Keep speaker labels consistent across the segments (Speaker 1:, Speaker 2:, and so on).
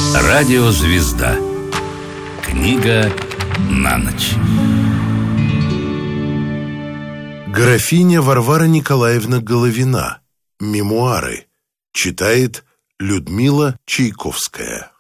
Speaker 1: Радиозвезда. Книга на ночь.
Speaker 2: Графиня Варвара Николаевна Головина. Мемуары. Читает Людмила Чайковская.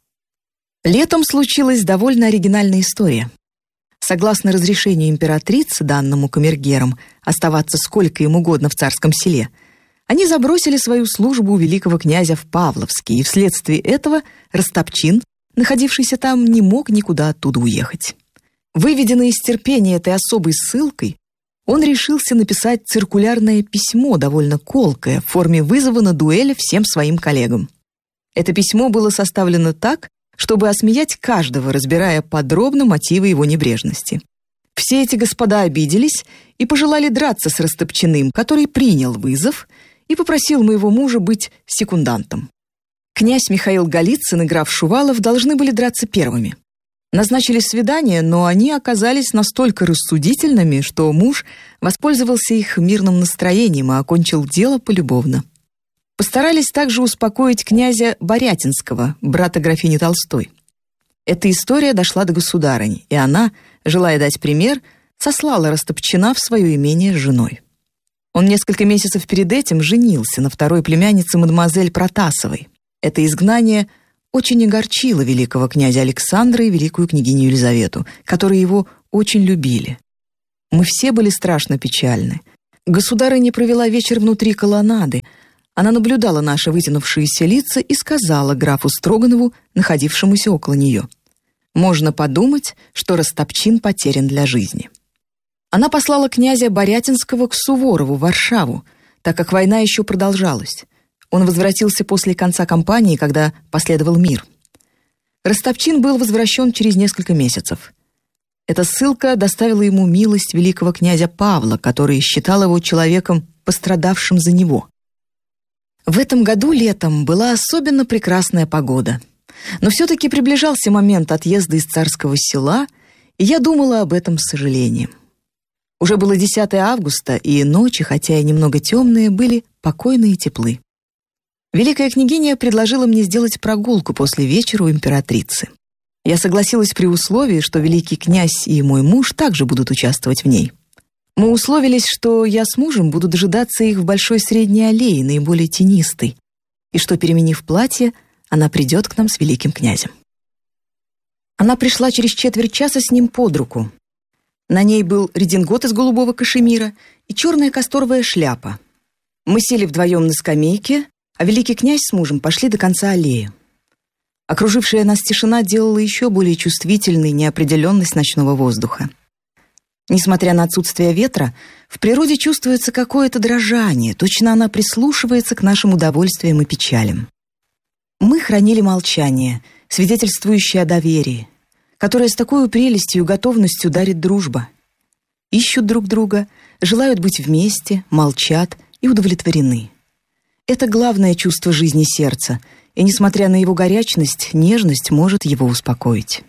Speaker 3: Летом случилась довольно оригинальная история. Согласно разрешению императрицы, данному камергерам, оставаться сколько им угодно в царском селе, они забросили свою службу у великого князя в Павловске, и вследствие этого Растопчин, находившийся там, не мог никуда оттуда уехать. Выведенный из терпения этой особой ссылкой, он решился написать циркулярное письмо, довольно колкое, в форме вызова на дуэль всем своим коллегам. Это письмо было составлено так, чтобы осмеять каждого, разбирая подробно мотивы его небрежности. Все эти господа обиделись и пожелали драться с Растопчиным, который принял вызов и попросил моего мужа быть секундантом. Князь Михаил Голицын и граф Шувалов должны были драться первыми. Назначили свидание, но они оказались настолько рассудительными, что муж воспользовался их мирным настроением и окончил дело полюбовно. Постарались также успокоить князя Борятинского, брата графини Толстой. Эта история дошла до государыни, и она, желая дать пример, сослала Растопчина в свое имение с женой. Он несколько месяцев перед этим женился на второй племяннице мадемуазель Протасовой. Это изгнание очень огорчило великого князя Александра и великую княгиню Елизавету, которые его очень любили. Мы все были страшно печальны. Государыня провела вечер внутри колоннады. Она наблюдала наши вытянувшиеся лица и сказала графу Строганову, находившемуся около нее: «Можно подумать, что Растопчин потерян для жизни». Она послала князя Борятинского к Суворову в Варшаву, так как война еще продолжалась. Он возвратился после конца кампании, когда последовал мир. Растопчин был возвращен через несколько месяцев. Эта ссылка доставила ему милость великого князя Павла, который считал его человеком, пострадавшим за него. В этом году летом была особенно прекрасная погода. Но все-таки приближался момент отъезда из царского села, и я думала об этом с сожалением. Уже было 10 августа, и ночи, хотя и немного темные, были покойные и теплы. Великая княгиня предложила мне сделать прогулку после вечера у императрицы. Я согласилась при условии, что великий князь и мой муж также будут участвовать в ней. Мы условились, что я с мужем буду дожидаться их в большой средней аллее, наиболее тенистой, и что, переменив платье, она придет к нам с великим князем. Она пришла через четверть часа с ним под руку. На ней был редингот из голубого кашемира и черная касторовая шляпа. Мы сели вдвоем на скамейке, а великий князь с мужем пошли до конца аллеи. Окружившая нас тишина делала еще более чувствительной неопределенность ночного воздуха. Несмотря на отсутствие ветра, в природе чувствуется какое-то дрожание, точно она прислушивается к нашим удовольствиям и печалям. Мы хранили молчание, свидетельствующее о доверии, которое с такой прелестью и готовностью дарит дружба. Ищут друг друга, желают быть вместе, молчат и удовлетворены. Это главное чувство жизни сердца, и, несмотря на его горячность, нежность может его успокоить.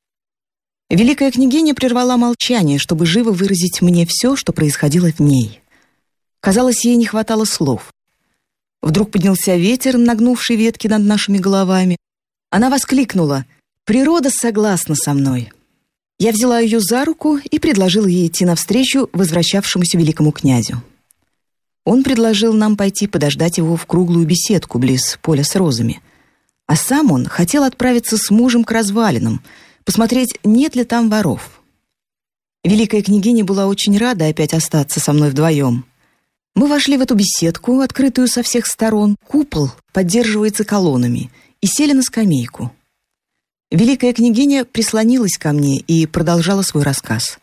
Speaker 3: Великая княгиня прервала молчание, чтобы живо выразить мне все, что происходило в ней. Казалось, ей не хватало слов. Вдруг поднялся ветер, нагнувший ветки над нашими головами. Она воскликнула: «Природа согласна со мной». Я взяла ее за руку и предложила ей идти навстречу возвращавшемуся великому князю. Он предложил нам пойти подождать его в круглую беседку близ поля с розами. А сам он хотел отправиться с мужем к развалинам, посмотреть, нет ли там воров. Великая княгиня была очень рада опять остаться со мной вдвоем. Мы вошли в эту беседку, открытую со всех сторон. Купол поддерживается колоннами, и сели на скамейку. Великая княгиня прислонилась ко мне и продолжала свой рассказ.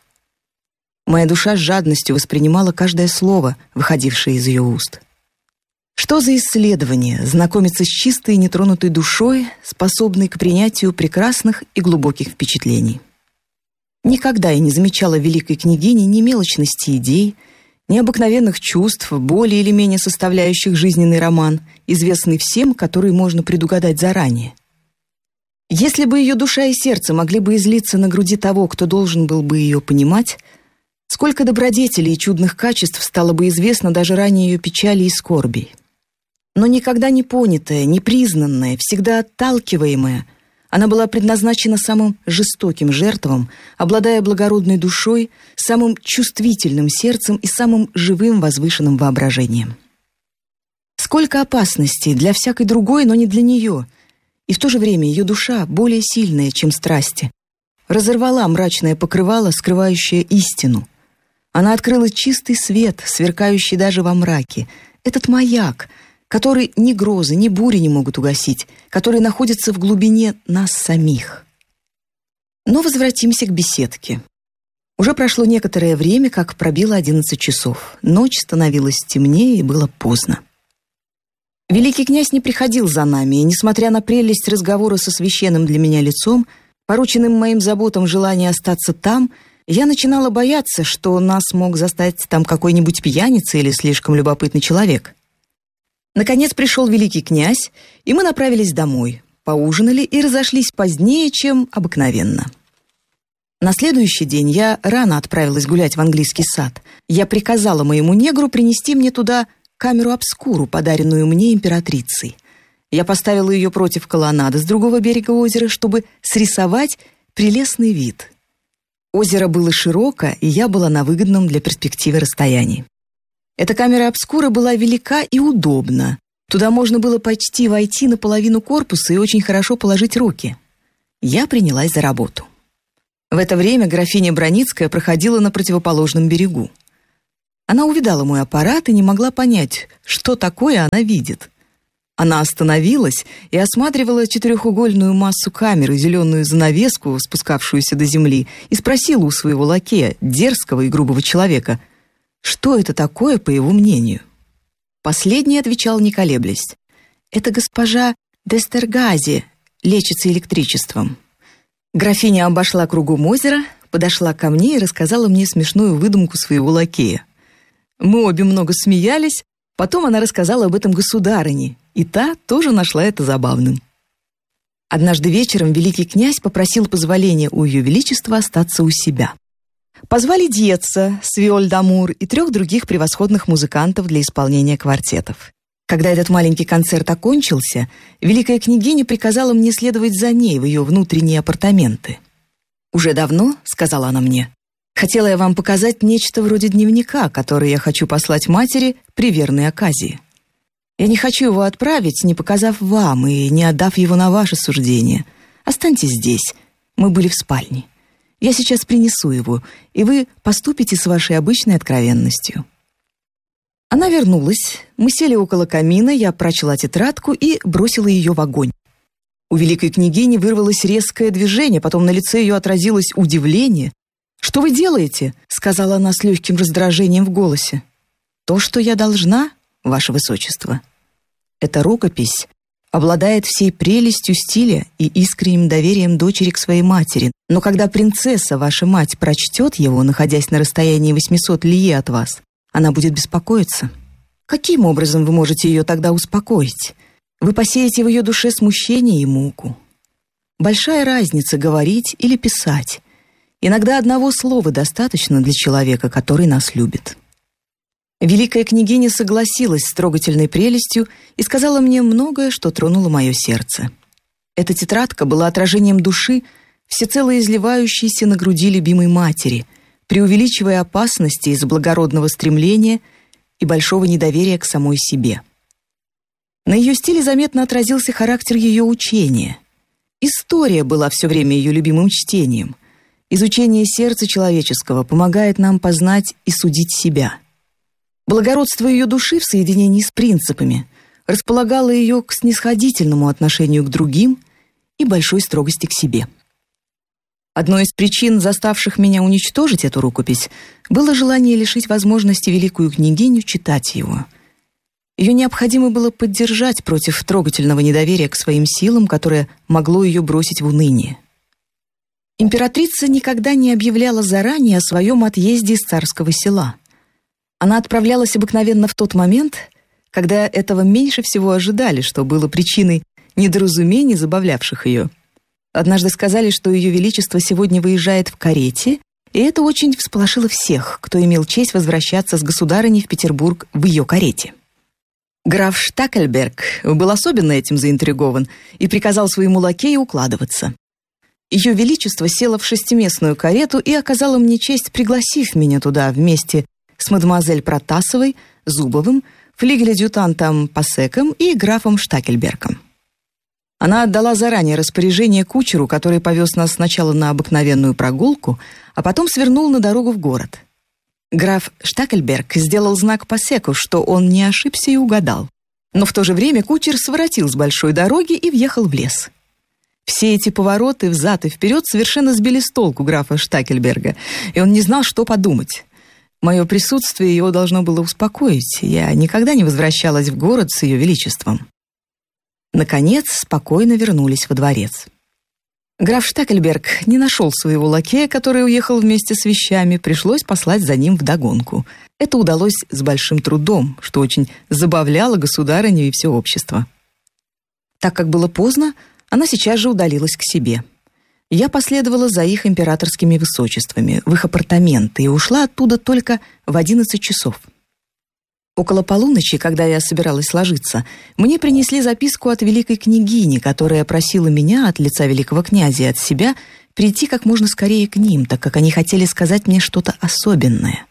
Speaker 3: Моя душа с жадностью воспринимала каждое слово, выходившее из ее уст. Что за исследование знакомиться с чистой и нетронутой душой, способной к принятию прекрасных и глубоких впечатлений? Никогда я не замечала в великой княгине ни мелочности идей, ни обыкновенных чувств, более или менее составляющих жизненный роман, известный всем, который можно предугадать заранее. Если бы ее душа и сердце могли бы излиться на груди того, кто должен был бы ее понимать, сколько добродетелей и чудных качеств стало бы известно даже ранее ее печали и скорбей. Но никогда не понятая, не признанная, всегда отталкиваемая, Она была предназначена самым жестоким жертвам, обладая благородной душой, самым чувствительным сердцем и самым живым возвышенным воображением. Сколько опасностей для всякой другой, но не для нее. И в то же время ее душа, более сильная, чем страсти, разорвала мрачное покрывало, скрывающее истину. Она открыла чистый свет, сверкающий даже во мраке. Этот маяк, который ни грозы, ни бури не могут угасить, который находится в глубине нас самих. Но возвратимся к беседке. Уже прошло некоторое время, как пробило 11 часов. Ночь становилась темнее, и было поздно. Великий князь не приходил за нами, и, несмотря на прелесть разговора со священным для меня лицом, порученным моим заботам желание остаться там, я начинала бояться, что нас мог застать там какой-нибудь пьяница или слишком любопытный человек. Наконец пришел великий князь, и мы направились домой, поужинали и разошлись позднее, чем обыкновенно. На следующий день я рано отправилась гулять в английский сад. Я приказала моему негру принести мне туда камеру-обскуру, подаренную мне императрицей. Я поставила ее против колоннады с другого берега озера, чтобы срисовать прелестный вид. Озеро было широко, и я была на выгодном для перспективы расстоянии. Эта камера-обскура была велика и удобна. Туда можно было почти войти наполовину корпуса и очень хорошо положить руки. Я принялась за работу. В это время графиня Броницкая проходила на противоположном берегу. Она увидала мой аппарат и не могла понять, что такое она видит. Она остановилась и осматривала четырехугольную массу камеры, зеленую занавеску, спускавшуюся до земли, и спросила у своего лакея, дерзкого и грубого человека, что это такое, по его мнению. Последний отвечал, не колеблясь: «Это госпожа Дестергази лечится электричеством». Графиня обошла кругом озера, подошла ко мне и рассказала мне смешную выдумку своего лакея. Мы обе много смеялись, потом она рассказала об этом государыне, и та тоже нашла это забавным. Однажды вечером великий князь попросил позволения у ее величества остаться у себя. Позвали Дьеца, Свиоль-Дамур и 3 других превосходных музыкантов для исполнения квартетов. Когда этот маленький концерт окончился, великая княгиня приказала мне следовать за ней в ее внутренние апартаменты. «Уже давно, — сказала она мне, — хотела я вам показать нечто вроде дневника, который я хочу послать матери при верной оказии. Я не хочу его отправить, не показав вам и не отдав его на ваше суждение. Останьтесь здесь, мы были в спальне. Я сейчас принесу его, и вы поступите с вашей обычной откровенностью». Она вернулась, мы сели около камина, я прочла тетрадку и бросила ее в огонь. У великой княгини вырвалось резкое движение, потом на лице ее отразилось удивление. «Что вы делаете?» — сказала она с легким раздражением в голосе. «То, что я должна, ваше высочество. Эта рукопись обладает всей прелестью стиля и искренним доверием дочери к своей матери. Но когда принцесса, ваша мать, прочтет его, находясь на расстоянии 800 лье от вас, она будет беспокоиться. Каким образом вы можете ее тогда успокоить? Вы посеете в ее душе смущение и муку. Большая разница говорить или писать. Иногда одного слова достаточно для человека, который нас любит». Великая княгиня согласилась с трогательной прелестью и сказала мне многое, что тронуло мое сердце. Эта тетрадка была отражением души, всецело изливающейся на груди любимой матери, преувеличивая опасности из благородного стремления и большого недоверия к самой себе. На ее стиле заметно отразился характер ее учения. История была все время ее любимым чтением. Изучение сердца человеческого помогает нам познать и судить себя. Благородство ее души в соединении с принципами располагало ее к снисходительному отношению к другим и большой строгости к себе. Одной из причин, заставших меня уничтожить эту рукопись, было желание лишить возможности великую княгиню читать его. Ее необходимо было поддержать против трогательного недоверия к своим силам, которое могло ее бросить в уныние. Императрица никогда не объявляла заранее о своем отъезде из царского села. Она отправлялась обыкновенно в тот момент, когда этого меньше всего ожидали, что было причиной недоразумений, забавлявших ее. Однажды сказали, что ее величество сегодня выезжает в карете, и это очень всполошило всех, кто имел честь возвращаться с государыней в Петербург в ее карете. Граф Штакельберг был особенно этим заинтригован и приказал своему лакею укладываться. Ее Величество село в 6-местную карету и оказало мне честь, пригласив меня туда вместе с мадемуазель Протасовой, Зубовым, флигель-адъютантом Пасеком и графом Штакельбергом. Она отдала заранее распоряжение кучеру, который повез нас сначала на обыкновенную прогулку, а потом свернул на дорогу в город. Граф Штакельберг сделал знак Пасеку, что он не ошибся и угадал. Но в то же время кучер своротил с большой дороги и въехал в лес. Все эти повороты взад и вперед совершенно сбили с толку графа Штакельберга, и он не знал, что подумать. Мое присутствие его должно было успокоить. Я никогда не возвращалась в город с Ее Величеством. Наконец, спокойно вернулись во дворец. Граф Штакельберг не нашел своего лакея, который уехал вместе с вещами, пришлось послать за ним вдогонку. Это удалось с большим трудом, что очень забавляло государыню и все общество. Так как было поздно, она сейчас же удалилась к себе. Я последовала за их императорскими высочествами в их апартаменты и ушла оттуда только в 11 часов. Около полуночи, когда я собиралась ложиться, мне принесли записку от великой княгини, которая просила меня от лица великого князя и от себя прийти как можно скорее к ним, так как они хотели сказать мне что-то особенное.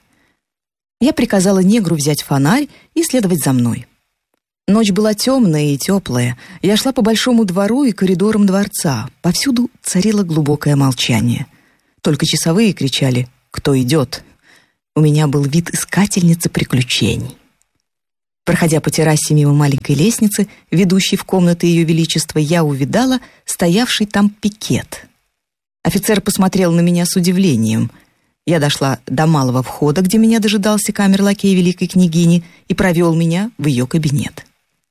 Speaker 3: Я приказала негру взять фонарь и следовать за мной. Ночь была темная и теплая. Я шла по большому двору и коридорам дворца. Повсюду царило глубокое молчание. Только часовые кричали: «Кто идет?». У меня был вид искательницы приключений. Проходя по террасе мимо маленькой лестницы, ведущей в комнаты Ее Величества, я увидала стоявший там пикет. Офицер посмотрел на меня с удивлением. Я дошла до малого входа, где меня дожидался камер-лакей великой княгини, и провел меня в ее кабинет.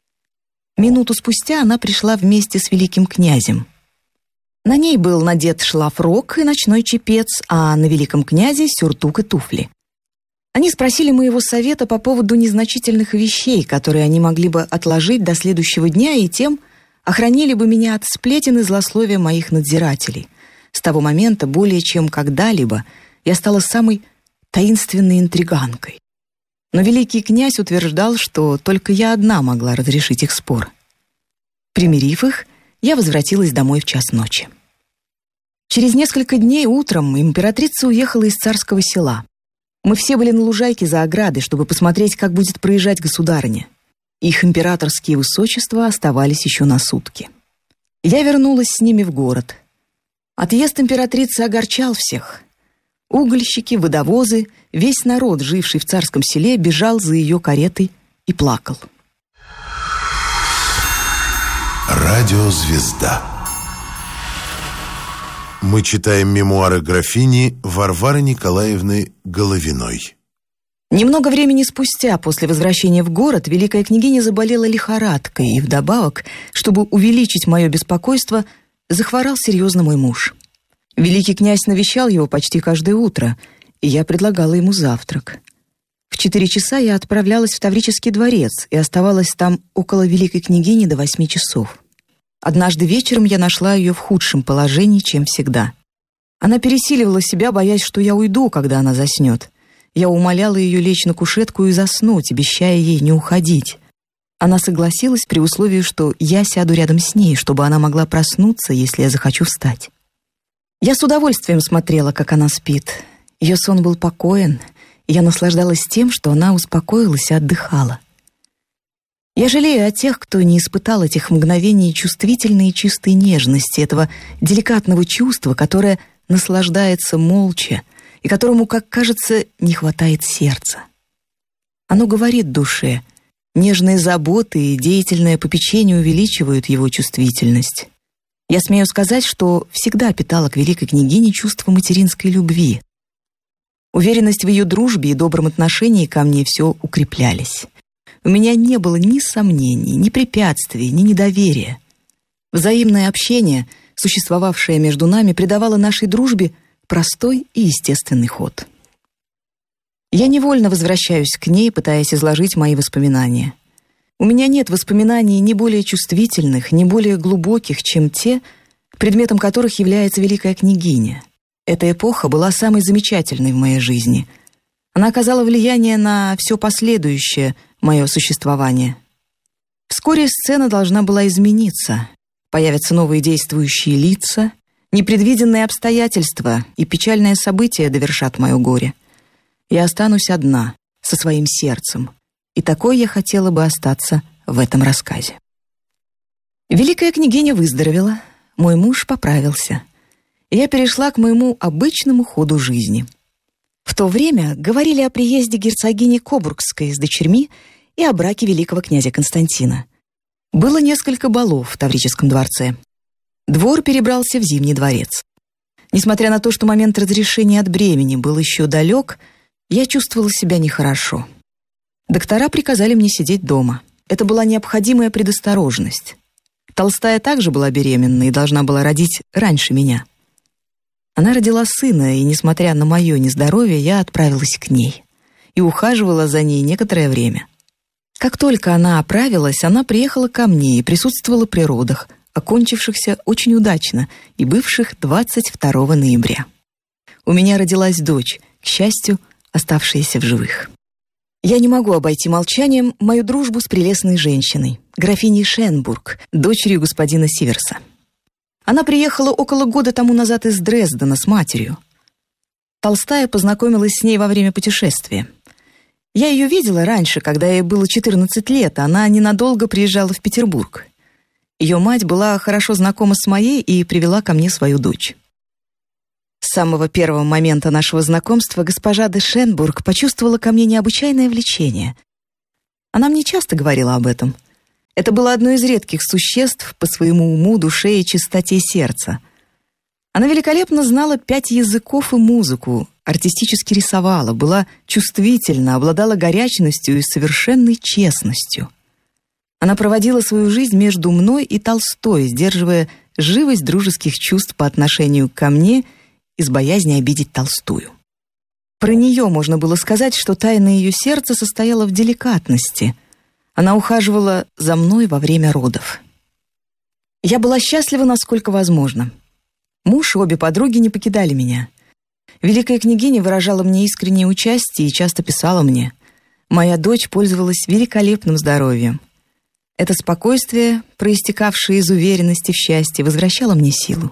Speaker 3: Минуту спустя она пришла вместе с великим князем. На ней был надет шлафрок и ночной чепец, а на великом князе сюртук и туфли. Они спросили моего совета по поводу незначительных вещей, которые они могли бы отложить до следующего дня, и тем охранили бы меня от сплетен и злословия моих надзирателей. С того момента, более чем когда-либо, я стала самой таинственной интриганкой. Но великий князь утверждал, что только я одна могла разрешить их спор. Примирив их, я возвратилась домой в час ночи. Через несколько дней утром императрица уехала из царского села. Мы все были на лужайке за оградой, чтобы посмотреть, как будет проезжать государыня. Их императорские высочества оставались еще на сутки. Я вернулась с ними в город. Отъезд императрицы огорчал всех. Угольщики, водовозы, весь народ, живший в царском селе, бежал за ее каретой и плакал.
Speaker 2: Радиозвезда. Мы читаем мемуары графини Варвары Николаевны Головиной.
Speaker 3: Немного времени спустя, после возвращения в город, великая княгиня заболела лихорадкой, и вдобавок, чтобы увеличить мое беспокойство, захворал серьезно мой муж. Великий князь навещал его почти каждое утро, и я предлагала ему завтрак. В 4 часа я отправлялась в Таврический дворец и оставалась там около великой княгини до 8 часов. Однажды вечером я нашла ее в худшем положении, чем всегда. Она пересиливала себя, боясь, что я уйду, когда она заснет. Я умоляла ее лечь на кушетку и заснуть, обещая ей не уходить. Она согласилась при условии, что я сяду рядом с ней, чтобы она могла проснуться, если я захочу встать. Я с удовольствием смотрела, как она спит. Ее сон был покоен, и я наслаждалась тем, что она успокоилась и отдыхала. Я жалею о тех, кто не испытал этих мгновений чувствительной и чистой нежности, этого деликатного чувства, которое наслаждается молча и которому, как кажется, не хватает сердца. Оно говорит душе: нежные заботы и деятельное попечение увеличивают его чувствительность. Я смею сказать, что всегда питала к великой княгине чувство материнской любви. Уверенность в ее дружбе и добром отношении ко мне все укреплялись. У меня не было ни сомнений, ни препятствий, ни недоверия. Взаимное общение, существовавшее между нами, придавало нашей дружбе простой и естественный ход. Я невольно возвращаюсь к ней, пытаясь изложить мои воспоминания. У меня нет воспоминаний ни более чувствительных, ни более глубоких, чем те, предметом которых является великая княгиня. Эта эпоха была самой замечательной в моей жизни. Она оказала влияние на все последующее мое существование. Вскоре сцена должна была измениться. Появятся новые действующие лица, непредвиденные обстоятельства и печальное событие довершат мое горе. Я останусь одна, со своим сердцем, и такой я хотела бы остаться в этом рассказе. Великая княгиня выздоровела, мой муж поправился. Я перешла к моему обычному ходу жизни. В то время говорили о приезде герцогини Кобургской с дочерьми и о браке великого князя Константина. Было несколько балов в Таврическом дворце. Двор перебрался в Зимний дворец. Несмотря на то, что момент разрешения от бремени был еще далек, я чувствовала себя нехорошо. Доктора приказали мне сидеть дома. Это была необходимая предосторожность. Толстая также была беременна и должна была родить раньше меня. Она родила сына, и, несмотря на мое нездоровье, я отправилась к ней и ухаживала за ней некоторое время. Как только она оправилась, она приехала ко мне и присутствовала при родах, окончившихся очень удачно и бывших 22 ноября. У меня родилась дочь, к счастью, оставшаяся в живых. Я не могу обойти молчанием мою дружбу с прелестной женщиной, графиней Шенбург, дочерью господина Сиверса. Она приехала около года тому назад из Дрездена с матерью. Толстая познакомилась с ней во время путешествия. Я ее видела раньше, когда ей было 14 лет, она ненадолго приезжала в Петербург. Ее мать была хорошо знакома с моей и привела ко мне свою дочь. С самого первого момента нашего знакомства госпожа де Шенбург почувствовала ко мне необычайное влечение. Она мне часто говорила об этом. Это было одно из редких существ по своему уму, душе и чистоте сердца. Она великолепно знала 5 языков и музыку, артистически рисовала, была чувствительна, обладала горячностью и совершенной честностью. Она проводила свою жизнь между мной и Толстой, сдерживая живость дружеских чувств по отношению ко мне из боязни обидеть Толстую. Про нее можно было сказать, что тайна ее сердца состояла в деликатности. Она ухаживала за мной во время родов. Я была счастлива, насколько возможно. Муж и обе подруги не покидали меня. Великая княгиня выражала мне искреннее участие и часто писала мне. Моя дочь пользовалась великолепным здоровьем. Это спокойствие, проистекавшее из уверенности в счастье, возвращало мне силу.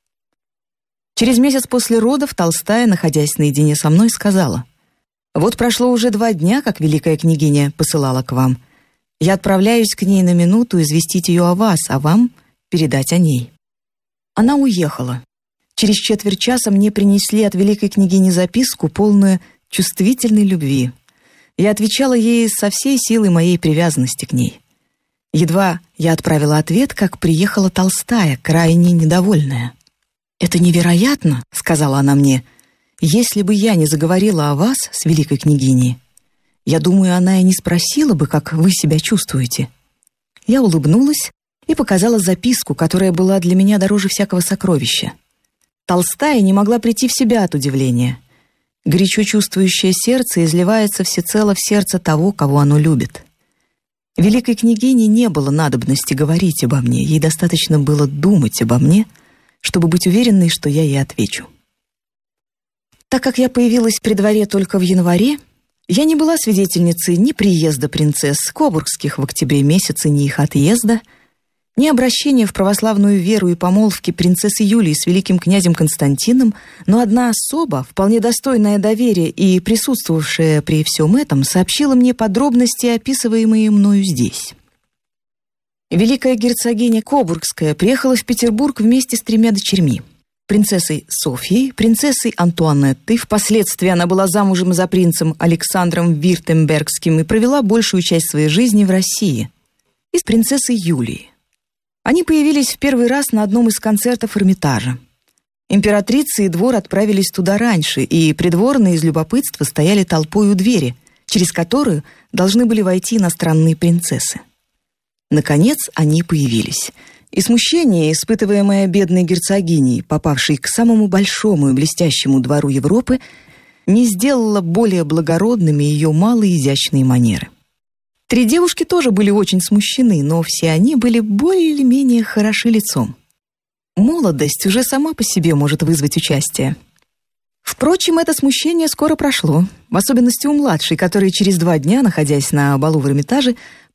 Speaker 3: Через месяц после родов Толстая, находясь наедине со мной, сказала: «Вот прошло уже 2 дня, как великая княгиня посылала к вам. Я отправляюсь к ней на минуту известить ее о вас, а вам передать о ней». Она уехала. Через четверть часа мне принесли от великой княгини записку, полную чувствительной любви. Я отвечала ей со всей силой моей привязанности к ней. Едва я отправила ответ, как приехала Толстая, крайне недовольная. «Это невероятно», — сказала она мне, — «если бы я не заговорила о вас с великой княгиней, я думаю, она и не спросила бы, как вы себя чувствуете». Я улыбнулась и показала записку, которая была для меня дороже всякого сокровища. Толстая не могла прийти в себя от удивления. Горячо чувствующее сердце изливается всецело в сердце того, кого оно любит. Великой княгине не было надобности говорить обо мне, ей достаточно было думать обо мне, чтобы быть уверенной, что я ей отвечу. Так как я появилась при дворе только в январе, я не была свидетельницей ни приезда принцесс Кобургских в октябре месяце, ни их отъезда, ни обращения в православную веру и помолвки принцессы Юлии с великим князем Константином, но одна особа, вполне достойная доверия и присутствовавшая при всем этом, сообщила мне подробности, описываемые мною здесь. Великая герцогиня Кобургская приехала в Петербург вместе с 3 дочерьми: принцессой Софьей, принцессой Антуанеттой, впоследствии она была замужем за принцем Александром Вюртембергским и провела большую часть своей жизни в России, и с принцессой Юлией. Они появились в первый раз на одном из концертов Эрмитажа. Императрица и двор отправились туда раньше, и придворные из любопытства стояли толпой у двери, через которую должны были войти иностранные принцессы. Наконец они появились, и смущение, испытываемое бедной герцогиней, попавшей к самому большому и блестящему двору Европы, не сделало более благородными ее малые изящные манеры. 3 девушки тоже были очень смущены, но все они были более или менее хороши лицом. Молодость уже сама по себе может вызвать участие. Впрочем, это смущение скоро прошло, в особенности у младшей, которая через 2 дня, находясь на балу в Эрмитаже,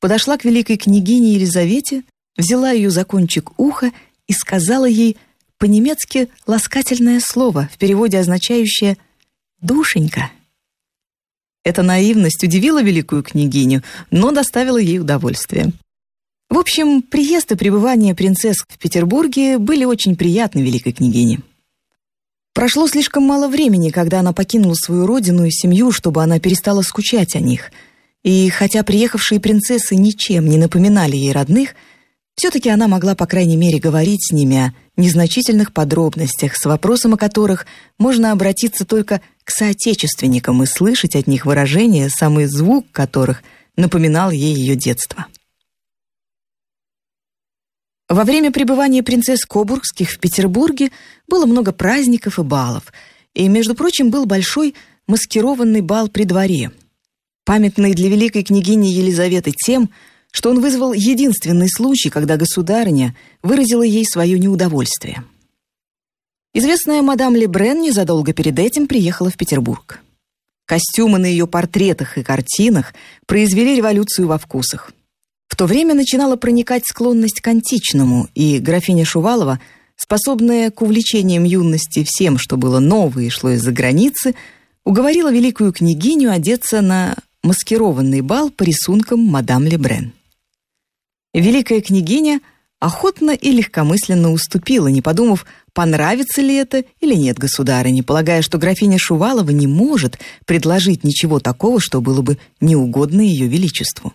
Speaker 3: подошла к великой княгине Елизавете, взяла ее за кончик уха и сказала ей по-немецки ласкательное слово, в переводе означающее «душенька». Эта наивность удивила великую княгиню, но доставила ей удовольствие. В общем, приезд и пребывание принцесс в Петербурге были очень приятны великой княгине. Прошло слишком мало времени, когда она покинула свою родину и семью, чтобы она перестала скучать о них. И хотя приехавшие принцессы ничем не напоминали ей родных, все-таки она могла, по крайней мере, говорить с ними о незначительных подробностях, с вопросом о которых можно обратиться только к соотечественникам и слышать от них выражения, самый звук которых напоминал ей ее детство. Во время пребывания принцесс Кобургских в Петербурге было много праздников и балов, и, между прочим, был большой маскированный бал при дворе, памятный для великой княгини Елизаветы тем, что он вызвал единственный случай, когда государыня выразила ей свое неудовольствие. Известная мадам Лебрен незадолго перед этим приехала в Петербург. Костюмы на ее портретах и картинах произвели революцию во вкусах. В то время начинала проникать склонность к античному, и графиня Шувалова, способная к увлечениям юности всем, что было новое и шло из-за границы, уговорила великую княгиню одеться на маскированный бал по рисункам мадам Лебрен. Великая княгиня охотно и легкомысленно уступила, не подумав, понравится ли это или нет государыне, полагая, что графиня Шувалова не может предложить ничего такого, что было бы неугодно ее величеству.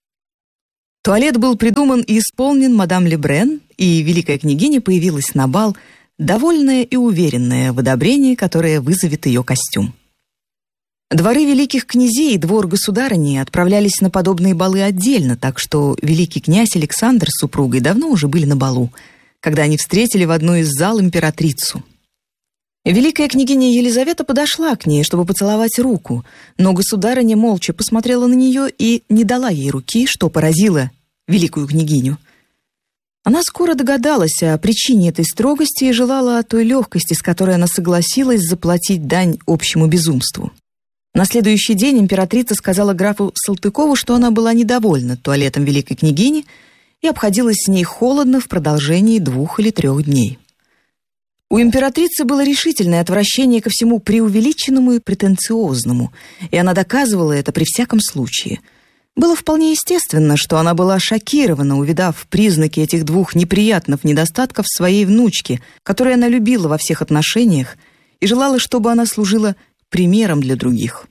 Speaker 3: Туалет был придуман и исполнен мадам Лебрен, и великая княгиня появилась на бал, довольная и уверенная в одобрении, которое вызовет ее костюм. Дворы великих князей и двор государыни отправлялись на подобные балы отдельно, так что великий князь Александр с супругой давно уже были на балу, когда они встретили в одной из зал императрицу. Великая княгиня Елизавета подошла к ней, чтобы поцеловать руку, но государыня молча посмотрела на нее и не дала ей руки, что поразило великую княгиню. Она скоро догадалась о причине этой строгости и желала о той легкости, с которой она согласилась заплатить дань общему безумству. На следующий день императрица сказала графу Салтыкову, что она была недовольна туалетом великой княгини и обходилась с ней холодно в продолжении 2 или 3 дней. У императрицы было решительное отвращение ко всему преувеличенному и претенциозному, и она доказывала это при всяком случае. Было вполне естественно, что она была шокирована, увидав признаки этих 2 неприятных недостатков в своей внучке, которую она любила во всех отношениях и желала, чтобы она служила примером для других.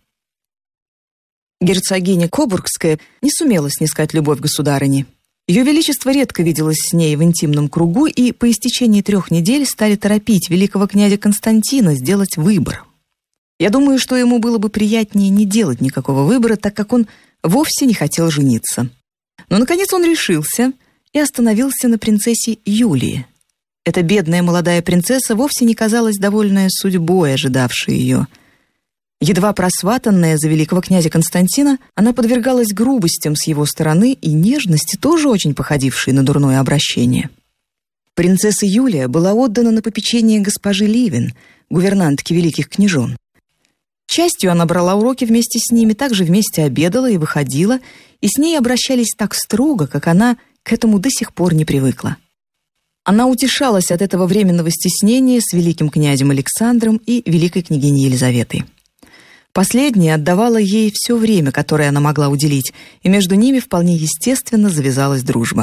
Speaker 3: Герцогиня Кобургская не сумела снискать любовь государыни. Ее величество редко виделось с ней в интимном кругу, и по истечении 3 недель стали торопить великого князя Константина сделать выбор. Я думаю, что ему было бы приятнее не делать никакого выбора, так как он вовсе не хотел жениться. Но, наконец, он решился и остановился на принцессе Юлии. Эта бедная молодая принцесса вовсе не казалась довольная судьбой, ожидавшей ее. Едва просватанная за великого князя Константина, она подвергалась грубостям с его стороны и нежности, тоже очень походившей на дурное обращение. Принцесса Юлия была отдана на попечение госпожи Ливен, гувернантки великих княжон. Частью она брала уроки вместе с ними, также вместе обедала и выходила, и с ней обращались так строго, как она к этому до сих пор не привыкла. Она утешалась от этого временного стеснения с великим князем Александром и великой княгиней Елизаветой. Последняя отдавала ей все время, которое она могла уделить, и между ними вполне естественно завязалась дружба.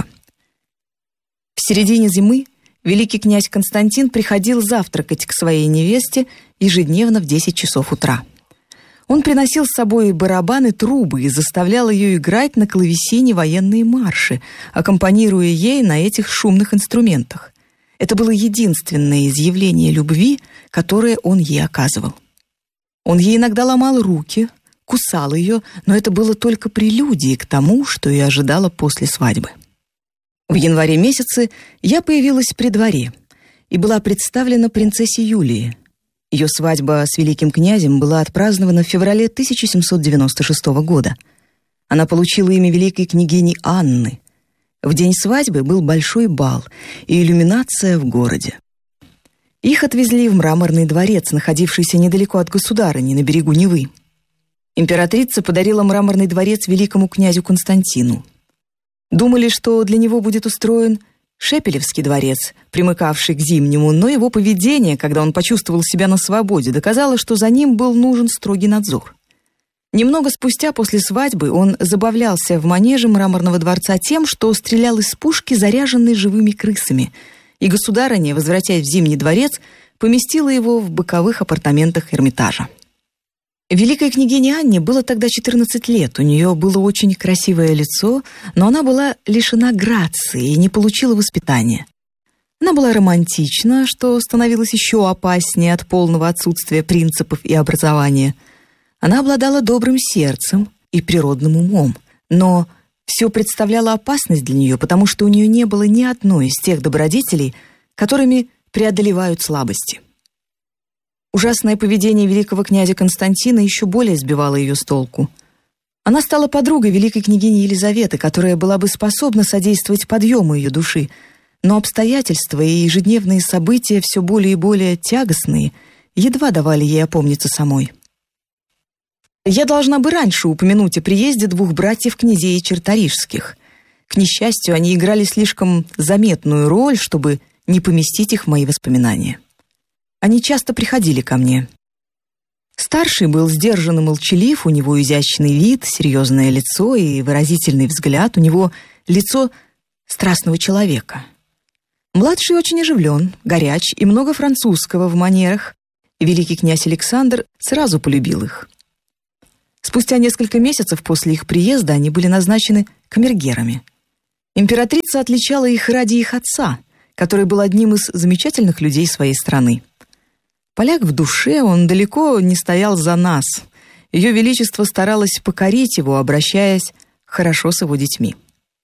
Speaker 3: В середине зимы великий князь Константин приходил завтракать к своей невесте ежедневно в 10 часов утра. Он приносил с собой барабан и трубы и заставлял ее играть на клавесине военные марши, аккомпанируя ей на этих шумных инструментах. Это было единственное изъявление любви, которое он ей оказывал. Он ей иногда ломал руки, кусал ее, но это было только прелюдией к тому, что ее ожидало после свадьбы. В январе месяце я появилась при дворе и была представлена принцессе Юлии. Ее свадьба с великим князем была отпразднована в феврале 1796 года. Она получила имя великой княгини Анны. В день свадьбы был большой бал и иллюминация в городе. Их отвезли в Мраморный дворец, находившийся недалеко от государыни, на берегу Невы. Императрица подарила Мраморный дворец великому князю Константину. Думали, что для него будет устроен Шепелевский дворец, примыкавший к Зимнему, но его поведение, когда он почувствовал себя на свободе, доказало, что за ним был нужен строгий надзор. Немного спустя после свадьбы он забавлялся в манеже Мраморного дворца тем, что стрелял из пушки, заряженной живыми крысами, и государыня, возвратясь в Зимний дворец, поместила его в боковых апартаментах Эрмитажа. Великой княгине Анне было тогда 14 лет, у нее было очень красивое лицо, но она была лишена грации и не получила воспитания. Она была романтична, что становилось еще опаснее от полного отсутствия принципов и образования. Она обладала добрым сердцем и природным умом, но все представляло опасность для нее, потому что у нее не было ни одной из тех добродетелей, которыми преодолевают слабости. Ужасное поведение великого князя Константина еще более сбивало ее с толку. Она стала подругой великой княгини Елизаветы, которая была бы способна содействовать подъему ее души, но обстоятельства и ежедневные события, все более и более тягостные, едва давали ей опомниться самой. Я должна бы раньше упомянуть о приезде двух братьев-князей Черторижских. К несчастью, они играли слишком заметную роль, чтобы не поместить их в мои воспоминания. Они часто приходили ко мне. Старший был сдержан и молчалив, у него изящный вид, серьезное лицо и выразительный взгляд, у него лицо страстного человека. Младший очень оживлен, горяч и много французского в манерах, и великий князь Александр сразу полюбил их. Спустя несколько месяцев после их приезда они были назначены камергерами. Императрица отличала их ради их отца, который был одним из замечательных людей своей страны. Поляк в душе, он далеко не стоял за нас. Ее Величество старалось покорить его, обращаясь хорошо с его детьми.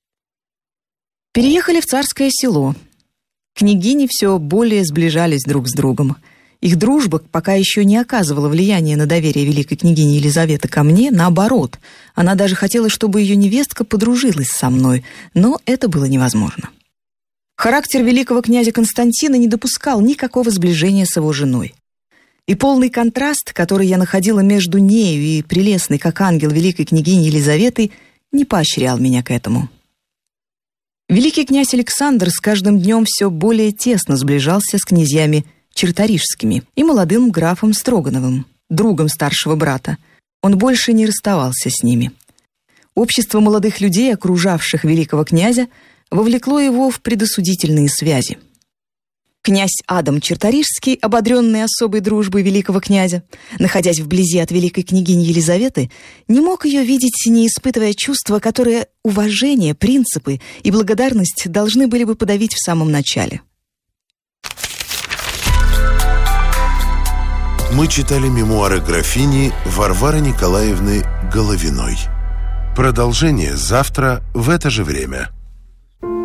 Speaker 3: Переехали в Царское Село. Княгини все более сближались друг с другом. Их дружба пока еще не оказывала влияния на доверие великой княгини Елизаветы ко мне, наоборот. Она даже хотела, чтобы ее невестка подружилась со мной, но это было невозможно. Характер великого князя Константина не допускал никакого сближения с его женой. И полный контраст, который я находила между нею и прелестной, как ангел, великой княгиней Елизаветой, не поощрял меня к этому. Великий князь Александр с каждым днем все более тесно сближался с князьями Черторижскими и молодым графом Строгановым, другом старшего брата. Он больше не расставался с ними. Общество молодых людей, окружавших великого князя, вовлекло его в предосудительные связи. Князь Адам Черторижский, ободренный особой дружбой великого князя, находясь вблизи от великой княгини Елизаветы, не мог ее видеть, не испытывая чувства, которые уважение, принципы и благодарность должны были бы подавить в самом начале.
Speaker 2: Мы читали мемуары графини Варвары Николаевны Головиной. Продолжение завтра в это же время.